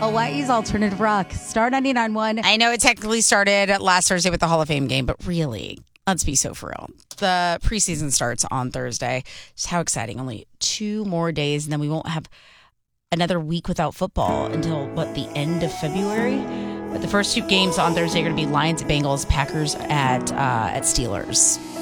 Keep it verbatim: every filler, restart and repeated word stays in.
Hawaii's alternative rock. Star ninety-nine point one. I know it technically started last Thursday with the Hall of Fame game, but really, let's be so for real. The preseason starts on Thursday. Just how exciting. Only two more days, and then we won't have another week without football until, what, the end of February? But the first two games on Thursday are going to be Lions at Bengals, Packers at uh, at Steelers.